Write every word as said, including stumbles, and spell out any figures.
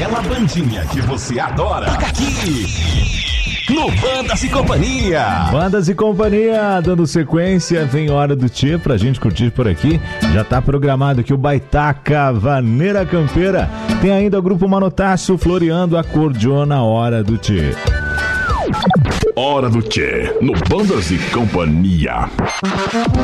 Aquela bandinha que você adora. Fica aqui no Bandas e Companhia. Bandas e Companhia, dando sequência, vem Hora do Tchê pra gente curtir por aqui. Já tá programado aqui o Baitaca, Vaneira Campeira. Tem ainda o Grupo Manotácio floreando a cordiona Hora do Tchê. Hora do Tchê, no Bandas e Companhia.